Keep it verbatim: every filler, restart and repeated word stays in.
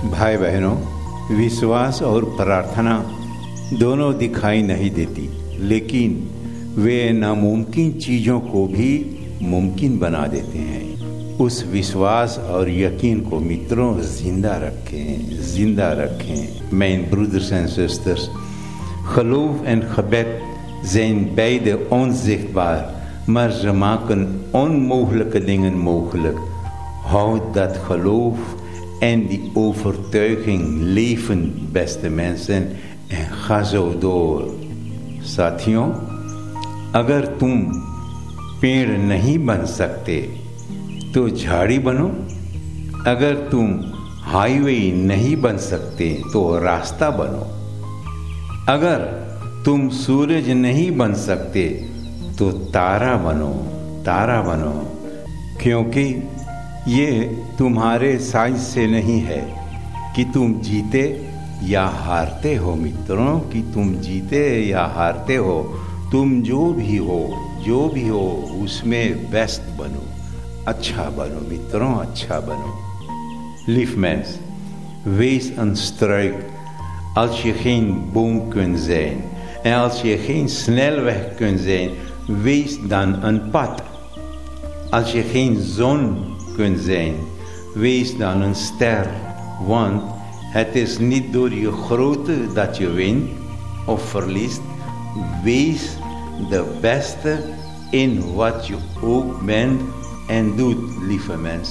भाई बहनों, विश्वास और प्रार्थना दोनों दिखाई नहीं देती, लेकिन वे नामुमकिन चीज़ों को भी मुमकिन बना देते हैं। उस विश्वास और यकीन को मित्रों जिंदा रखें, जिंदा रखें। Mijn broeders en zusters, geloof en gebed zijn beide onzichtbaar, maar ze maken onmogelijke dingen mogelijk. Houd dat geloof en die overtuiging levend, beste mensen, en ga zo door। साथियों, अगर तुम पेड़ नहीं बन सकते तो झाड़ी बनो। अगर तुम हाईवे नहीं बन सकते तो रास्ता बनो। अगर तुम सूरज नहीं बन सकते तो तारा बनो, तारा बनो। क्योंकि ये तुम्हारे साइज से नहीं है कि तुम जीते या हारते हो मित्रों, कि तुम जीते या हारते हो। तुम जो भी हो, जो भी हो उसमें बेस्ट बनो, अच्छा बनो मित्रों, अच्छा बनो। Lief mens, wees een struik als je geen boom kunt zijn. En als je geen snelweg kunt zijn, wees dan een pad. Als je geen zon kunt zijn, wees dan een ster. Want het is niet door je grootte dat je wint of verliest. Wees de beste in wat je ook bent en doet, lieve mens.